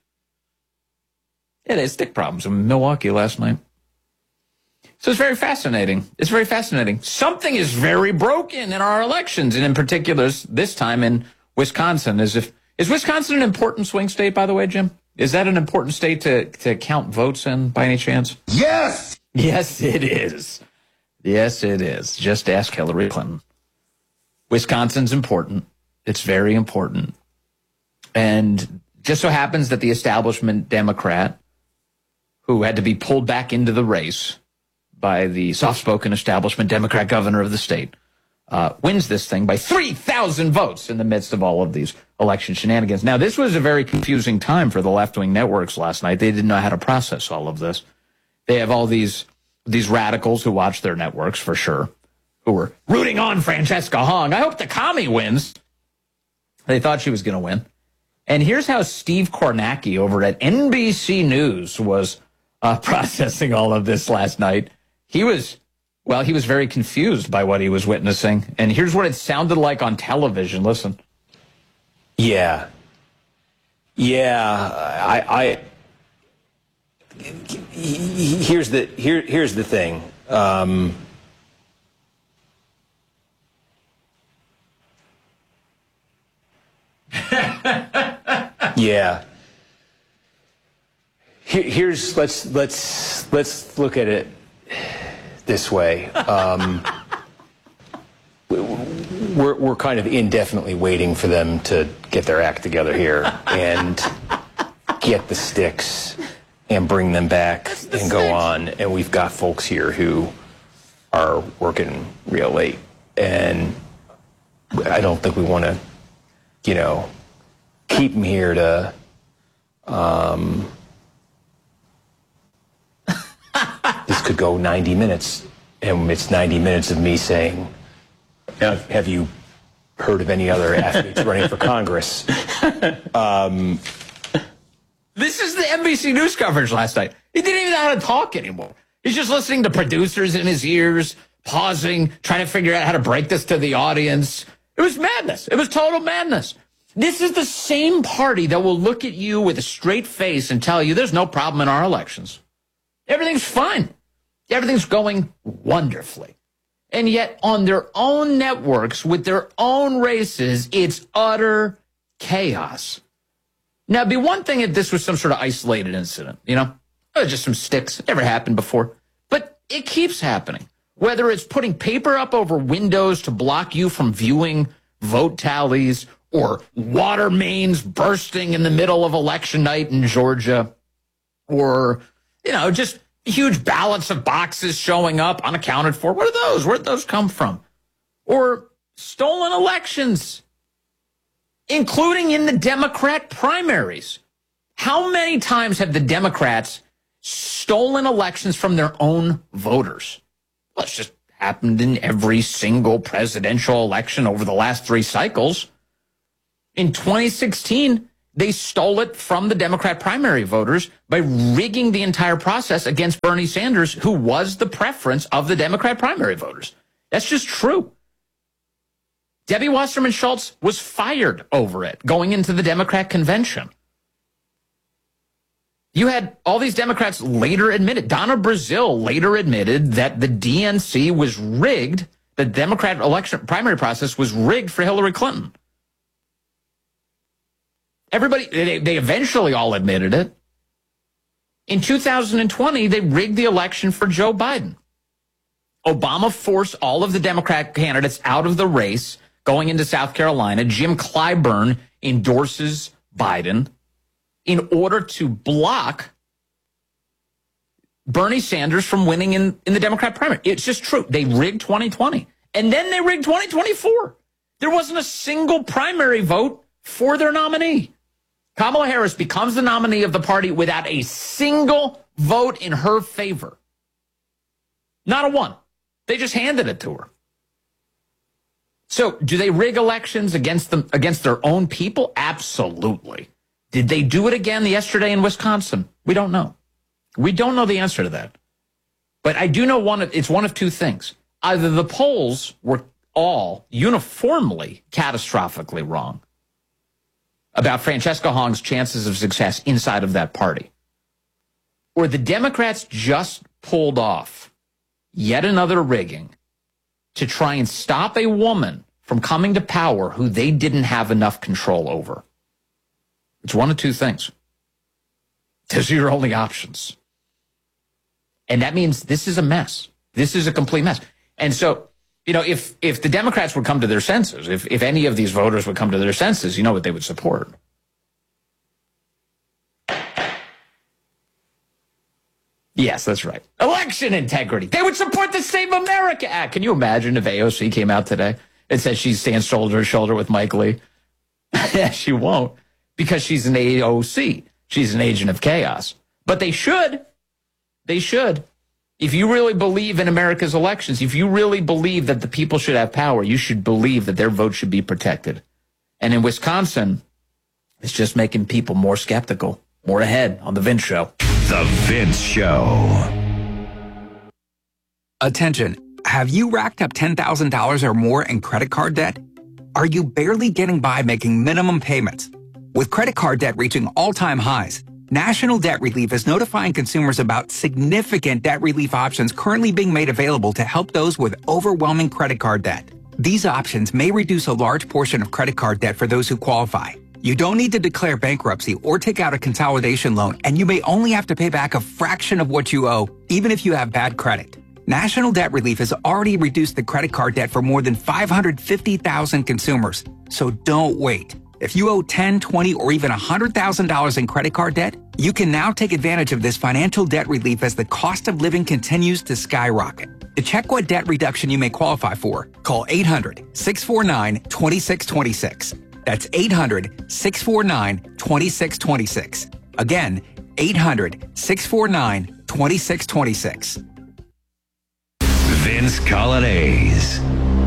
Yeah, they had stick problems in Milwaukee last night. So it's very fascinating. It's very fascinating. Something is very broken in our elections, and in particular, this time in Wisconsin. As if is Wisconsin an important swing state, by the way, Jim? Is that an important state to, to count votes in, by any chance? Yes! Yes, it is. Yes, it is. Just ask Hillary Clinton. Wisconsin's important. It's very important. And just so happens that the establishment Democrat, who had to be pulled back into the race by the soft-spoken establishment Democrat governor of the state, uh, wins this thing by three thousand votes in the midst of all of these election shenanigans. Now, this was a very confusing time for the left-wing networks last night. They didn't know how to process all of this. They have all these these radicals who watch their networks, for sure, who were rooting on Francesca Hong. I hope the commie wins. They thought she was going to win. And here's how Steve Kornacki over at N B C News was uh, processing all of this last night. He was, well, he was very confused by what he was witnessing. And here's what it sounded like on television. Listen. Yeah. Yeah. I, I here's the, here, here's the thing. Um, yeah. Here, here's, let's, let's, let's look at it this way. Um, we're, we're kind of indefinitely waiting for them to get their act together here and get the sticks and bring them back and go on. And we've got folks here who are working real late. And I don't think we want to, you know, keep them here to, um, this could go ninety minutes, and it's ninety minutes of me saying, have you heard of any other athletes running for Congress? Um, this is the N B C News coverage last night. He didn't even know how to talk anymore. He's just listening to producers in his ears, pausing, trying to figure out how to break this to the audience. It was madness. It was total madness. This is the same party that will look at you with a straight face and tell you there's no problem in our elections. Everything's fine. Everything's going wonderfully. And yet on their own networks with their own races, it's utter chaos. Now, it'd be one thing if this was some sort of isolated incident, you know, oh, just some sticks. Never happened before. But it keeps happening. Whether it's putting paper up over windows to block you from viewing vote tallies, or water mains bursting in the middle of election night in Georgia, or, you know, just huge ballots of boxes showing up unaccounted for. What are those? Where'd those come from? Or stolen elections, including in the Democrat primaries. How many times have the Democrats stolen elections from their own voters? Well, it's just happened in every single presidential election over the last three cycles. In twenty sixteen, they stole it from the Democrat primary voters by rigging the entire process against Bernie Sanders, who was the preference of the Democrat primary voters. That's just true. Debbie Wasserman Schultz was fired over it going into the Democrat convention. You had all these Democrats later admitted, Donna Brazile later admitted that the D N C was rigged, the Democrat election primary process was rigged for Hillary Clinton. Everybody, they, they eventually all admitted it. In two thousand twenty, they rigged the election for Joe Biden. Obama forced all of the Democrat candidates out of the race going into South Carolina. Jim Clyburn endorses Biden in order to block Bernie Sanders from winning in, in the Democrat primary. It's just true. They rigged twenty twenty. And then they rigged twenty twenty-four. There wasn't a single primary vote for their nominee. Kamala Harris becomes the nominee of the party without a single vote in her favor. Not a one. They just handed it to her. So do they rig elections against them, against their own people? Absolutely. Did they do it again yesterday in Wisconsin? We don't know. We don't know the answer to that. But I do know one of, it's one of two things. Either the polls were all uniformly catastrophically wrong about Francesca Hong's chances of success inside of that party, or the Democrats just pulled off yet another rigging to try and stop a woman from coming to power who they didn't have enough control over. It's one of two things. Those are your only options. And that means this is a mess. This is a complete mess. And so, you know, if if the Democrats would come to their senses, if, if any of these voters would come to their senses, you know what they would support. Yes, that's right. Election integrity. They would support the Save America Act. Can you imagine if A O C came out today and said she stands shoulder to shoulder with Mike Lee? She won't, because she's an A O C. She's an agent of chaos. But they should. They should. If you really believe in America's elections, if you really believe that the people should have power, you should believe that their vote should be protected. And in Wisconsin, it's just making people more skeptical. More ahead on The Vince Show. The Vince Show. Attention. Have you racked up ten thousand dollars or more in credit card debt? Are you barely getting by making minimum payments? With credit card debt reaching all-time highs, National Debt Relief is notifying consumers about significant debt relief options currently being made available to help those with overwhelming credit card debt. These options may reduce a large portion of credit card debt for those who qualify. You don't need to declare bankruptcy or take out a consolidation loan, and you may only have to pay back a fraction of what you owe, even if you have bad credit. National Debt Relief has already reduced the credit card debt for more than five hundred fifty thousand consumers, so don't wait. If you owe ten, twenty, or even one hundred thousand dollars in credit card debt, you can now take advantage of this financial debt relief as the cost of living continues to skyrocket. To check what debt reduction you may qualify for, call eight hundred, six four nine, two six two six. That's eight hundred, six four nine, two six two six. Again, eight hundred, six four nine, two six two six. Vince Colonnese.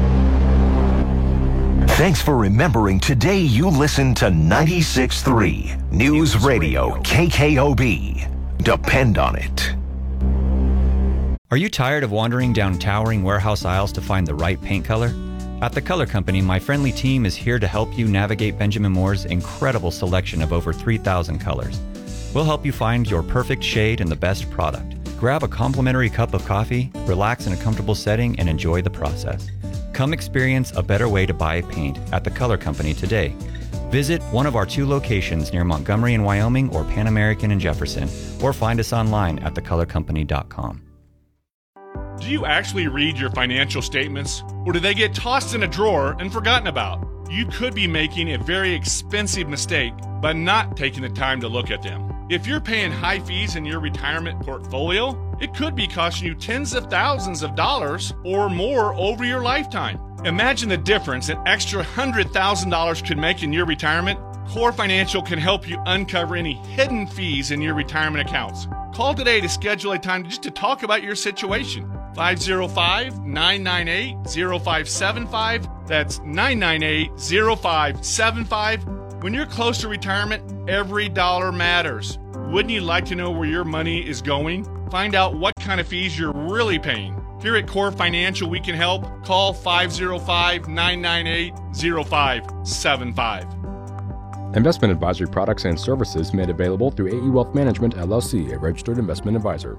Thanks for remembering today you listen to ninety-six point three News Radio K K O B. Depend on it. Are you tired of wandering down towering warehouse aisles to find the right paint color? At The Color Company, my friendly team is here to help you navigate Benjamin Moore's incredible selection of over three thousand colors. We'll help you find your perfect shade and the best product. Grab a complimentary cup of coffee, relax in a comfortable setting, and enjoy the process. Come experience a better way to buy paint at The Color Company today. Visit one of our two locations near Montgomery in Wyoming or Pan American in Jefferson, or find us online at the color company dot com. Do you actually read your financial statements, or do they get tossed in a drawer and forgotten about? you could be making a very expensive mistake by not taking the time to look at them. If you're paying high fees in your retirement portfolio, it could be costing you tens of thousands of dollars or more over your lifetime. Imagine the difference an extra one hundred thousand dollars could make in your retirement. Core Financial can help you uncover any hidden fees in your retirement accounts. Call today to schedule a time just to talk about your situation. five oh five, nine nine eight, oh five seven five. That's nine nine eight, oh five seven five. When you're close to retirement, every dollar matters. Wouldn't you like to know where your money is going? Find out what kind of fees you're really paying. Here at Core Financial, we can help. Call five oh five, nine nine eight, oh five seven five. Investment advisory products and services made available through A E Wealth Management, L L C, a registered investment advisor.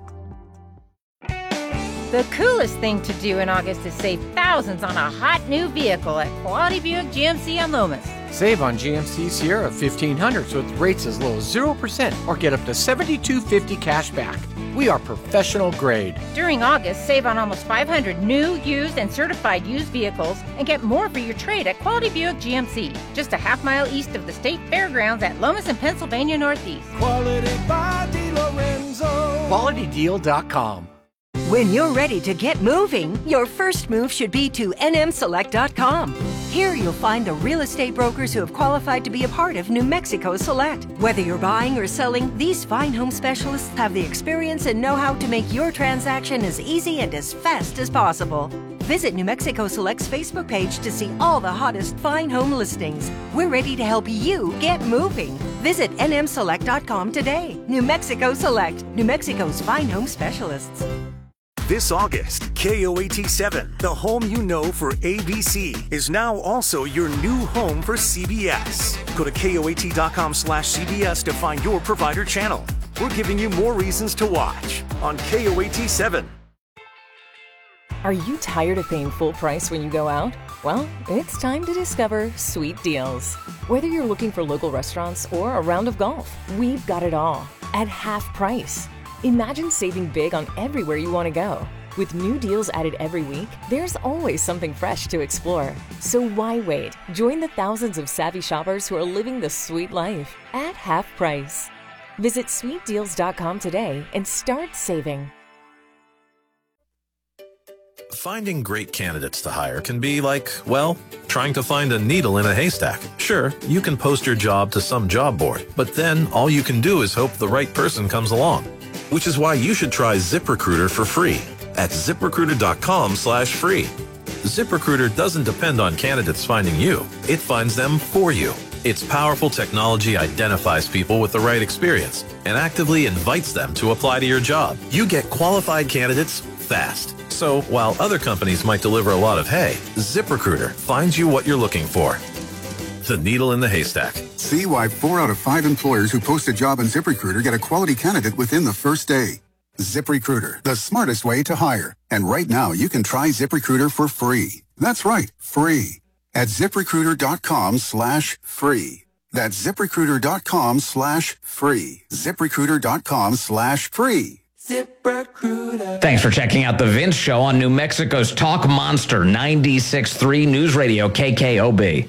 The coolest thing to do in August is save thousands on a hot new vehicle at Quality Buick G M C on Lomas. Save on G M C Sierra fifteen hundreds with rates as low as zero percent or get up to seventy-two fifty cash back. We are professional grade. During August, save on almost five hundred new, used, and certified used vehicles and get more for your trade at Quality Buick G M C, just a half mile east of the State Fairgrounds at Lomas and Pennsylvania Northeast. Quality by DiLorenzo. quality deal dot com. When you're ready to get moving, your first move should be to N M select dot com. Here you'll find the real estate brokers who have qualified to be a part of New Mexico Select. Whether you're buying or selling, these fine home specialists have the experience and know-how to make your transaction as easy and as fast as possible. Visit New Mexico Select's Facebook page to see all the hottest fine home listings. We're ready to help you get moving. Visit N M select dot com today. New Mexico Select, New Mexico's fine home specialists. This August, K O A T seven, the home you know for A B C, is now also your new home for C B S. Go to K O A T dot com slash C B S to find your provider channel. We're giving you more reasons to watch on K O A T seven. Are you tired of paying full price when you go out? Well, it's time to discover Sweet Deals. Whether you're looking for local restaurants or a round of golf, we've got it all at half price. Imagine saving big on everywhere you want to go. With new deals added every week, there's always something fresh to explore. So why wait? Join the thousands of savvy shoppers who are living the sweet life at half price. Visit sweet deals dot com today and start saving. Finding great candidates to hire can be like, well, trying to find a needle in a haystack. Sure, you can post your job to some job board, but then all you can do is hope the right person comes along. Which is why you should try ZipRecruiter for free at zip recruiter dot com slash free. ZipRecruiter doesn't depend on candidates finding you. It finds them for you. Its powerful technology identifies people with the right experience and actively invites them to apply to your job. You get qualified candidates fast. So while other companies might deliver a lot of hay, ZipRecruiter finds you what you're looking for. The needle in the haystack. See why four out of five employers who post a job on ZipRecruiter get a quality candidate within the first day. ZipRecruiter, the smartest way to hire. And right now, you can try ZipRecruiter for free. That's right, free. At zip recruiter dot com slash free. That's zip recruiter dot com slash free. zip recruiter dot com slash free. ZipRecruiter. Thanks for checking out The Vince Show on New Mexico's Talk Monster ninety-six point three News Radio K K O B.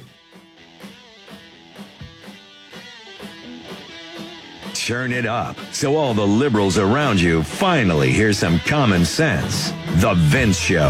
Turn it up so all the liberals around you finally hear some common sense. The Vince Show.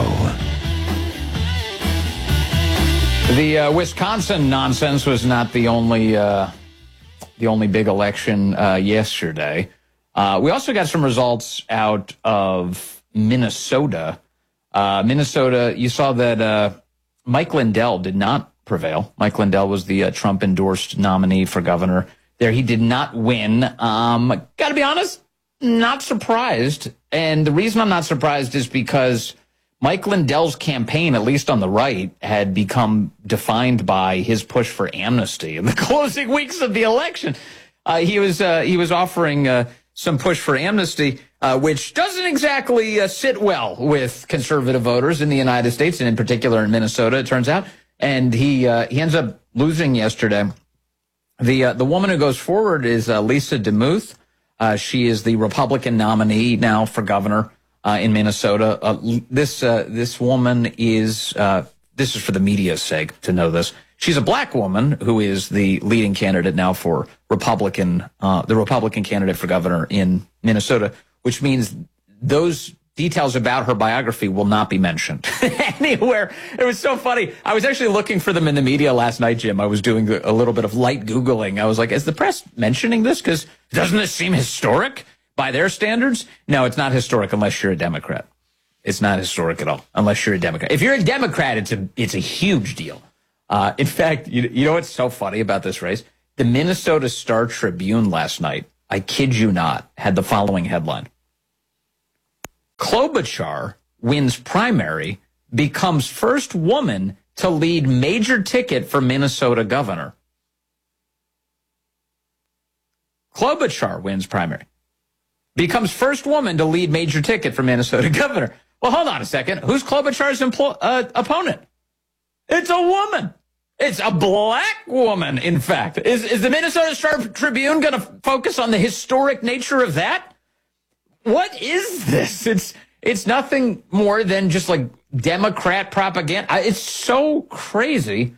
The uh, Wisconsin nonsense was not the only uh, the only big election uh, yesterday. Uh, we also got some results out of Minnesota. Uh, Minnesota, you saw that uh, Mike Lindell did not prevail. Mike Lindell was the uh, Trump-endorsed nominee for governor. There, he did not win. Um, Got to be honest, not surprised. And the reason I'm not surprised is because Mike Lindell's campaign, at least on the right, had become defined by his push for amnesty in the closing weeks of the election. Uh, he was uh, he was offering uh, some push for amnesty, uh, which doesn't exactly uh, sit well with conservative voters in the United States, and in particular in Minnesota, it turns out. And he uh, he ends up losing yesterday. The uh, the woman who goes forward is uh, Lisa DeMuth. Uh, she is the Republican nominee now for governor uh, in Minnesota. Uh, this uh, this woman is uh, this is for the media's sake to know this. She's a black woman who is the leading candidate now for Republican, uh, the Republican candidate for governor in Minnesota, which means those details about her biography will not be mentioned anywhere. It was so funny. I was actually looking for them in the media last night, Jim. I was doing a little bit of light Googling. I was like, is the press mentioning this? Because doesn't this seem historic by their standards? No, it's not historic unless you're a Democrat. It's not historic at all unless you're a Democrat. If you're a Democrat, it's a it's a huge deal. Uh, in fact, you, you know what's so funny about this race? The Minnesota Star Tribune last night, I kid you not, had the following headline. Klobuchar wins primary, becomes first woman to lead major ticket for Minnesota governor. Klobuchar wins primary, becomes first woman to lead major ticket for Minnesota governor. Well, hold on a second. Who's Klobuchar's empl- uh, opponent? It's a woman. It's a black woman, in fact. Is, is the Minnesota Star Tribune going to focus on the historic nature of that? What is this? It's it's nothing more than just like Democrat propaganda. It's so crazy.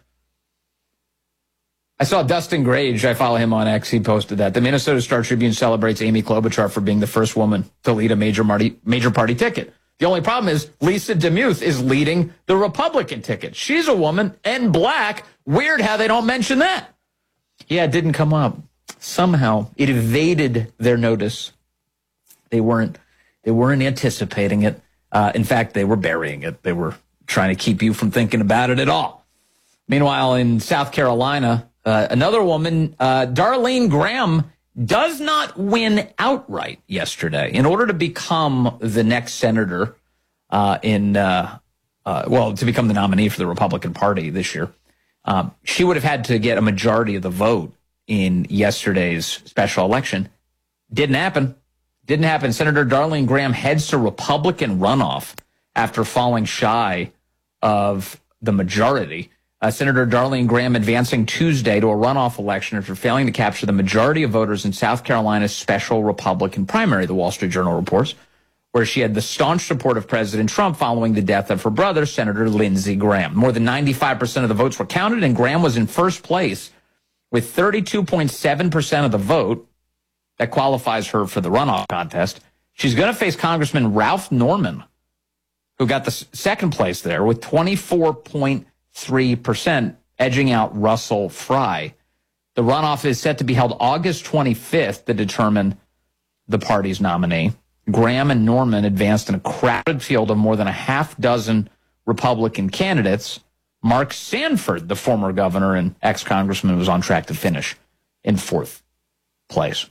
I saw Dustin Grage. I follow him on X. He posted that. The Minnesota Star Tribune celebrates Amy Klobuchar for being the first woman to lead a major party, major party ticket. The only problem is Lisa DeMuth is leading the Republican ticket. She's a woman and black. Weird how they don't mention that. Yeah, it didn't come up. Somehow it evaded their notice. They weren't they weren't anticipating it. Uh, in fact, they were burying it. They were trying to keep you from thinking about it at all. Meanwhile, in South Carolina, uh, another woman, uh, Darlene Graham, does not win outright yesterday. In order to become the next senator uh, in, uh, uh, well, to become the nominee for the Republican Party this year, um, she would have had to get a majority of the vote in yesterday's special election. Didn't happen. Didn't happen. Senator Darlene Graham heads to Republican runoff after falling shy of the majority. Uh, Senator Darlene Graham advancing Tuesday to a runoff election after failing to capture the majority of voters in South Carolina's special Republican primary, the Wall Street Journal reports, where she had the staunch support of President Trump following the death of her brother, Senator Lindsey Graham. More than ninety-five percent of the votes were counted, and Graham was in first place with thirty-two point seven percent of the vote. That qualifies her for the runoff contest. She's going to face Congressman Ralph Norman, who got the second place there with twenty-four point three percent, edging out Russell Fry. The runoff is set to be held August twenty-fifth to determine the party's nominee. Graham and Norman advanced in a crowded field of more than a half dozen Republican candidates. Mark Sanford, the former governor and ex-congressman, was on track to finish in fourth place.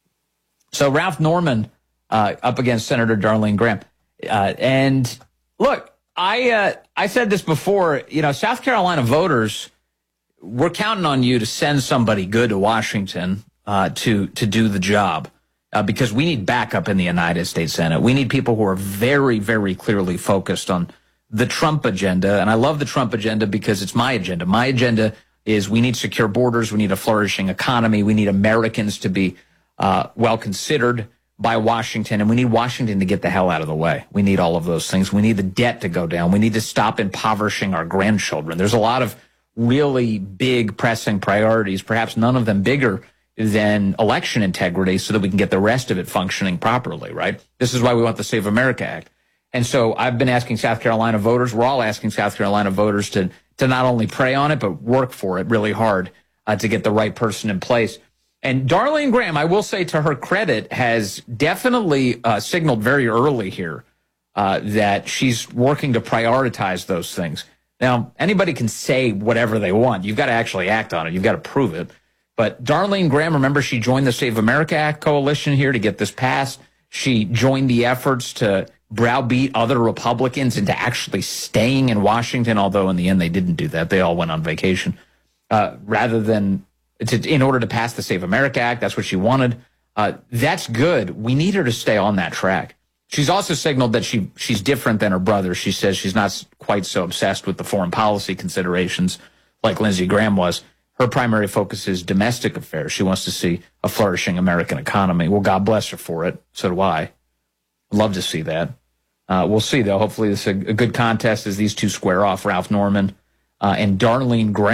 So Ralph Norman uh, up against Senator Darlene Graham. Uh, and look, I uh, I said this before, you know, South Carolina voters, we're counting on you to send somebody good to Washington uh, to, to do the job uh, because we need backup in the United States Senate. We need people who are very, very clearly focused on the Trump agenda. And I love the Trump agenda because it's my agenda. My agenda is we need secure borders. We need a flourishing economy. We need Americans to be Uh, well considered by Washington, and we need Washington to get the hell out of the way. We need all of those things. We need the debt to go down. We need to stop impoverishing our grandchildren. There's a lot of really big pressing priorities, perhaps none of them bigger than election integrity, so that we can get the rest of it functioning properly, right? This is why we want the Save America Act. And so I've been asking South Carolina voters, we're all asking South Carolina voters to, to not only pray on it, but work for it really hard uh, to get the right person in place. And Darlene Graham, I will say to her credit, has definitely uh, signaled very early here uh, that she's working to prioritize those things. Now, anybody can say whatever they want. You've got to actually act on it. You've got to prove it. But Darlene Graham, remember, she joined the Save America Act coalition here to get this passed. She joined the efforts to browbeat other Republicans into actually staying in Washington, although in the end they didn't do that. They all went on vacation. Uh, rather than... To, in order to pass the Save America Act, that's what she wanted. Uh, that's good. We need her to stay on that track. She's also signaled that she she's different than her brother. She says she's not quite so obsessed with the foreign policy considerations like Lindsey Graham was. Her primary focus is domestic affairs. She wants to see a flourishing American economy. Well, God bless her for it. So do I. I'd love to see that. Uh, we'll see, though. Hopefully this is a, a good contest as these two square off, Ralph Norman Uh, and Darlene Graham,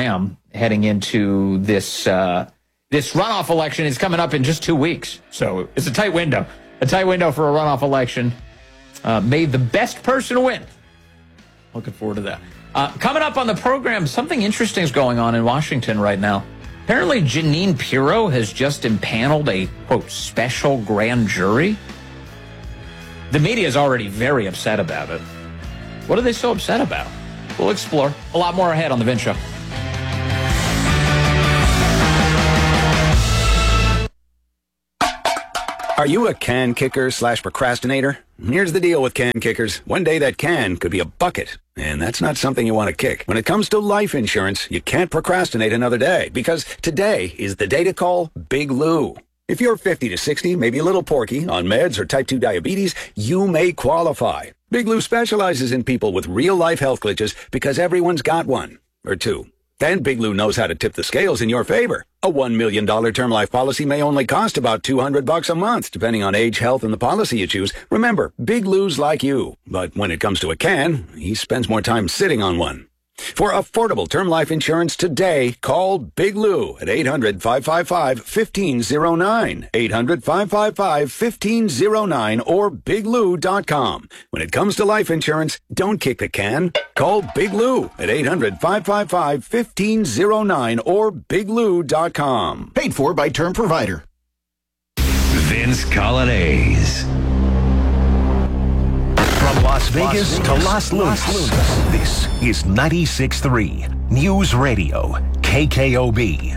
heading into this uh, this runoff election. Is coming up in just two weeks. So it's a tight window. A tight window for a runoff election. Uh, may the best person win. Looking forward to that. Uh, coming up on the program, something interesting is going on in Washington right now. Apparently, Jeanine Pirro has just impaneled a, quote, special grand jury. The media is already very upset about it. What are they so upset about? We'll explore. A lot more ahead on The Vince Show. Are you a can kicker slash procrastinator? Here's the deal with can kickers. One day that can could be a bucket, and that's not something you want to kick. When it comes to life insurance, you can't procrastinate another day, because today is the day to call Big Lou. If you're fifty to sixty, maybe a little porky, on meds or type two diabetes, you may qualify. Big Lou specializes in people with real-life health glitches because everyone's got one, or two. And Big Lou knows how to tip the scales in your favor. A one million dollars term life policy may only cost about two hundred bucks a month, depending on age, health, and the policy you choose. Remember, Big Lou's like you. But when it comes to a can, he spends more time sitting on one. For affordable term life insurance today, call Big Lou at eight hundred, five five five, one five zero nine, eight hundred, five five five, one five zero nine, or big lou dot com. When it comes to life insurance, don't kick the can. Call Big Lou at eight hundred, five five five, one five zero nine or big lou dot com. Paid for by Term Provider. Vince Colonnese. From Las Vegas, to Las Lunas, this is ninety-six point three News Radio, K K O B.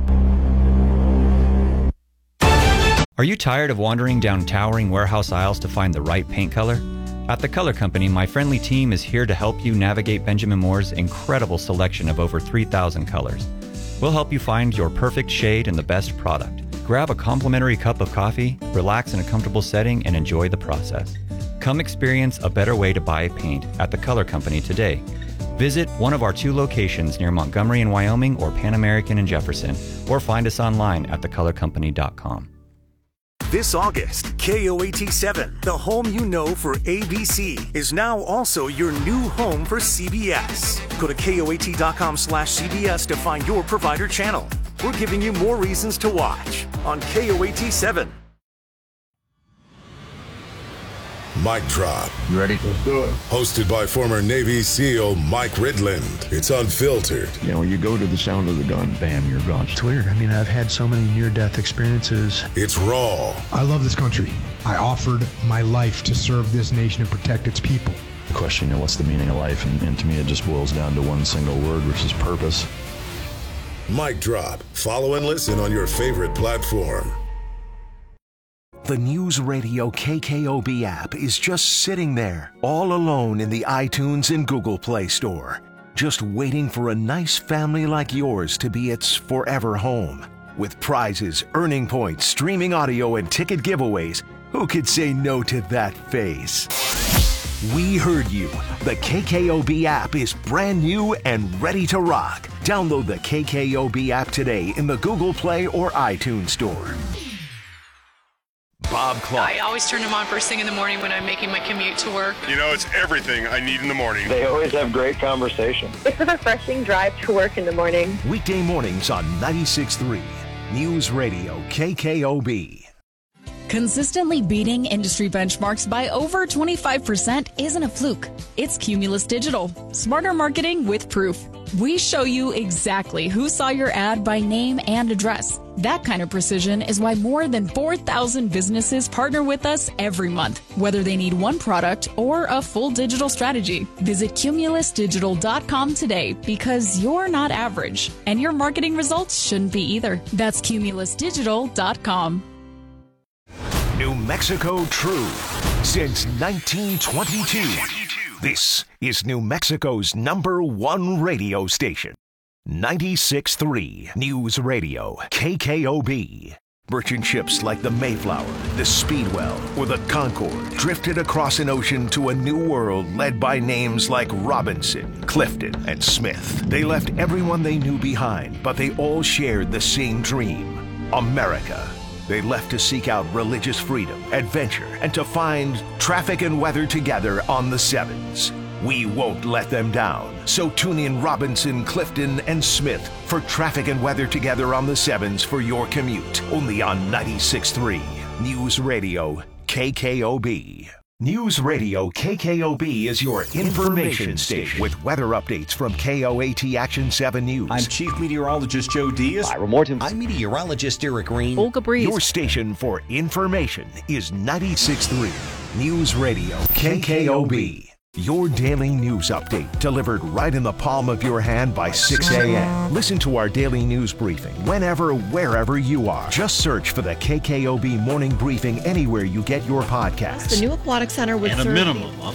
Are you tired of wandering down towering warehouse aisles to find the right paint color? At The Color Company, my friendly team is here to help you navigate Benjamin Moore's incredible selection of over three thousand colors. We'll help you find your perfect shade and the best product. Grab a complimentary cup of coffee, relax in a comfortable setting, and enjoy the process. Come experience a better way to buy paint at The Color Company today. Visit one of our two locations near Montgomery in Wyoming or Pan American in Jefferson, or find us online at the color company dot com. This August, K O A T seven, the home you know for A B C, is now also your new home for C B S. Go to K O A T dot com slash C B S to find your provider channel. We're giving you more reasons to watch on K O A T seven. Mic Drop. You ready? Let's do it. Hosted by former Navy SEAL Mike Ridland. It's unfiltered. You know, you go to the sound of the gun, bam, you're gone. It's weird. I mean, I've had so many near-death experiences. It's raw. I love this country. I offered my life to serve this nation and protect its people. The question, you know, what's the meaning of life? And, and to me, it just boils down to one single word, which is purpose. Mic Drop. Follow and listen on your favorite platform. The News Radio K K O B app is just sitting there, all alone in the iTunes and Google Play Store, just waiting for a nice family like yours to be its forever home. With prizes, earning points, streaming audio, and ticket giveaways, who could say no to that face? We heard you. The K K O B app is brand new and ready to rock. Download the K K O B app today in the Google Play or iTunes Store. Bob Clark. I always turn them on first thing in the morning when I'm making my commute to work. You know, it's everything I need in the morning. They always have great conversation. It's a refreshing drive to work in the morning. Weekday mornings on ninety-six point three News Radio K K O B. Consistently beating industry benchmarks by over twenty-five percent isn't a fluke. It's Cumulus Digital. Smarter marketing with proof. We show you exactly who saw your ad by name and address. That kind of precision is why more than four thousand businesses partner with us every month, whether they need one product or a full digital strategy. Visit cumulus digital dot com today, because you're not average, and your marketing results shouldn't be either. That's cumulus digital dot com. New Mexico True since nineteen twenty-two. This is New Mexico's number one radio station. ninety-six point three News Radio K K O B. Merchant ships like the Mayflower, the Speedwell, or the Concord drifted across an ocean to a new world led by names like Robinson, Clifton, and Smith. They left everyone they knew behind, but they all shared the same dream: America. They left to seek out religious freedom, adventure, and to find traffic and weather together on the Sevens. We won't let them down. So tune in Robinson, Clifton, and Smith for traffic and weather together on the sevens for your commute. Only on ninety-six point three News Radio K K O B. News Radio K K O B is your information station with weather updates from K O A T Action seven News. I'm Chief Meteorologist Joe Diaz. Ira Morton. I'm Meteorologist Eric Green. Olga Breeze. Your station for information is ninety-six point three News Radio K K O B. Your daily news update delivered right in the palm of your hand by six a.m. Listen to our daily news briefing whenever, wherever you are. Just search for the K K O B Morning Briefing anywhere you get your podcasts. The new aquatic center would and a serve minimum of